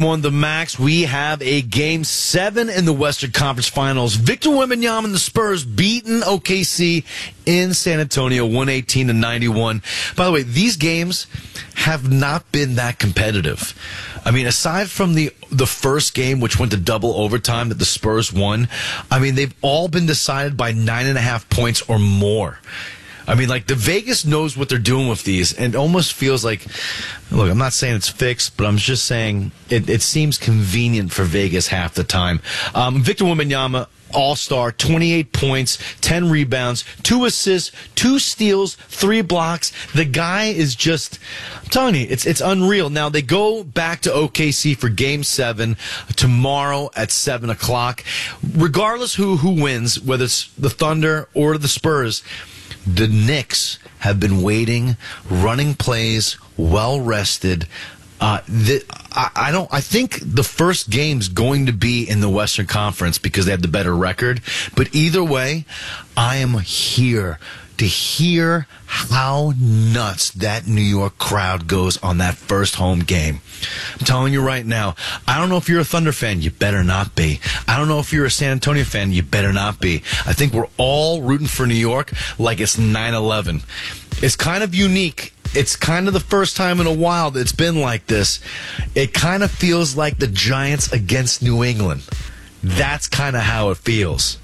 On the Max, we have a Game 7 in the Western Conference Finals. Victor Wembanyama and the Spurs beating OKC in San Antonio, 118-91. By the way, these games have not been that competitive. I mean, aside from the first game, which went to double overtime that the Spurs won, I mean, they've all been decided by 9.5 points or more. I mean, like, the Vegas knows what they're doing with these, and it almost feels like, look, I'm not saying it's fixed, but I'm just saying it seems convenient for Vegas half the time. Victor Wembanyama, all-star, 28 points, 10 rebounds, 2 assists, 2 steals, 3 blocks. The guy is just, I'm telling you, it's unreal. Now, they go back to OKC for Game 7 tomorrow at 7 o'clock. Regardless who wins, whether it's the Thunder or the Spurs, the Knicks have been waiting, running plays, well rested. I think the first game's going to be in the Western Conference because they have the better record. But either way, I am here to hear how nuts that New York crowd goes on that first home game. I'm telling you right now, I don't know if you're a Thunder fan, you better not be. I don't know if you're a San Antonio fan, you better not be. I think we're all rooting for New York like it's 9/11. It's kind of unique. It's kind of the first time in a while that it's been like this. It kind of feels like the Giants against New England. That's kind of how it feels.